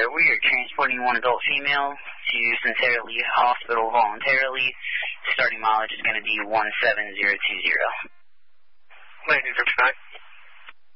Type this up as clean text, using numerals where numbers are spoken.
we are transporting one adult female to Centerra Lee Hospital voluntarily. Starting mileage is going to be 17020. Landing 59.